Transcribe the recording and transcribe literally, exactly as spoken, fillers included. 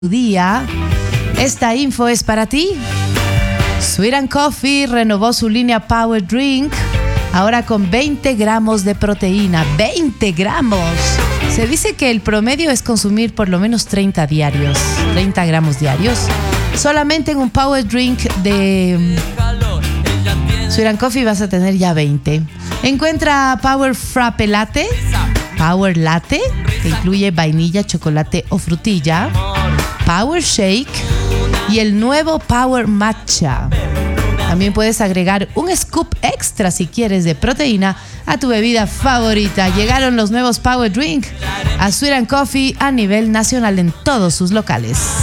día. Esta info es para ti. Sweet and Coffee renovó su línea Power Drink, ahora con veinte gramos de proteína. ¡veinte gramos! Se dice que el promedio es consumir por lo menos treinta diarios, treinta gramos diarios. Solamente en un Power Drink de Sweet and Coffee vas a tener ya veinte. Encuentra Power Frappe Latte, Power Latte, que incluye vainilla, chocolate o frutilla, Power Shake y el nuevo Power Matcha. También puedes agregar un scoop extra si quieres de proteína a tu bebida favorita. Llegaron los nuevos Power Drink a Sweet and Coffee a nivel nacional en todos sus locales.